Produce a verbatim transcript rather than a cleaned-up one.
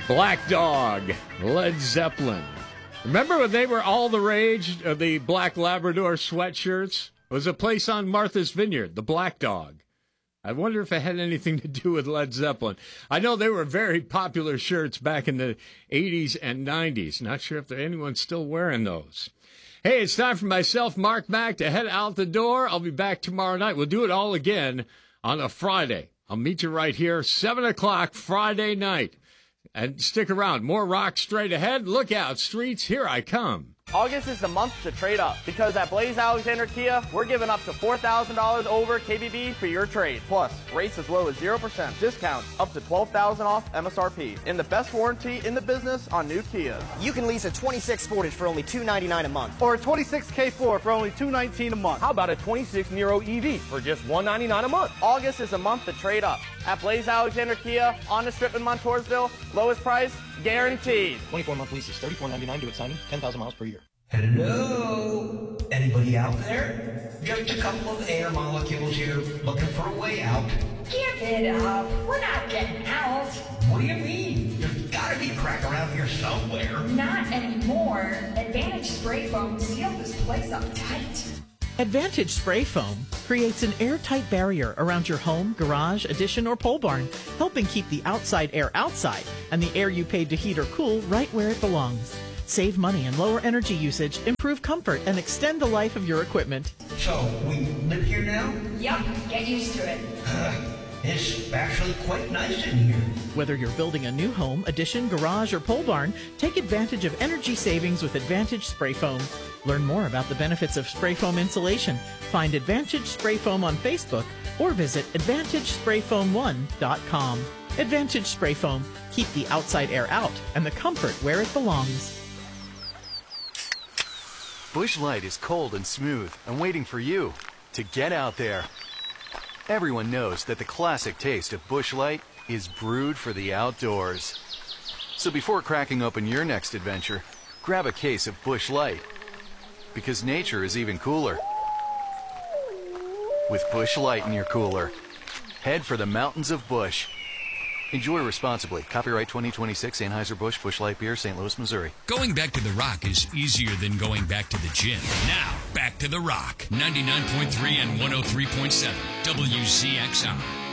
Black Dog, Led Zeppelin. Remember when they were all the rage, uh, the black Labrador sweatshirts? It was a place on Martha's Vineyard, the Black Dog. I wonder if it had anything to do with Led Zeppelin. I know they were very popular shirts back in the eighties and nineties. Not sure if there, anyone's still wearing those. Hey, it's time for myself, Mark Mack, to head out the door. I'll be back tomorrow night. We'll do it all again on a Friday. I'll meet you right here, seven o'clock Friday night. And stick around. More rock straight ahead. Look out, streets. Here I come. August is the month to trade up because at Blaze Alexander Kia, we're giving up to four thousand dollars over K B B for your trade. Plus, rates as low as zero percent. Discounts up to twelve thousand dollars off M S R P. And the best warranty in the business on new Kias. You can lease a twenty-six Sportage for only two hundred ninety-nine dollars a month. Or a twenty-six K four for only two hundred nineteen dollars a month. How about a twenty-six Nero E V for just one hundred ninety-nine dollars a month? August is a month to trade up. At Blaze Alexander Kia, on the strip in Montoursville, lowest price, guaranteed. twenty-four month leases, thirty-four ninety-nine due at signing, ten thousand miles per year. Hello? Anybody out there? Just a couple of air molecules here looking for a way out. Give it up. We're not getting out. What do you mean? There's gotta be a crack around here somewhere. Not anymore. Advantage Spray Foam sealed this place up tight. Advantage Spray Foam creates an airtight barrier around your home, garage, addition, or pole barn, helping keep the outside air outside and the air you paid to heat or cool right where it belongs. Save money and lower energy usage, improve comfort, and extend the life of your equipment. So, we live here now? Yup, get used to it. Uh, it's actually quite nice in here. Whether you're building a new home, addition, garage, or pole barn, take advantage of energy savings with Advantage Spray Foam. Learn more about the benefits of spray foam insulation. Find Advantage Spray Foam on Facebook or visit advantage spray foam one dot com. Advantage Spray Foam. Keep the outside air out and the comfort where it belongs. Busch Light is cold and smooth and waiting for you to get out there. Everyone knows that the classic taste of Busch Light is brewed for the outdoors. So before cracking open your next adventure, grab a case of Busch Light. Because nature is even cooler with Busch Light in your cooler. Head for the mountains of Busch. Enjoy responsibly. Copyright twenty twenty-six, Anheuser-Busch, Busch Light Beer, Saint Louis, Missouri. Going back to the Rock is easier than going back to the gym. Now, back to the Rock. ninety-nine point three and one oh three point seven W Z X R.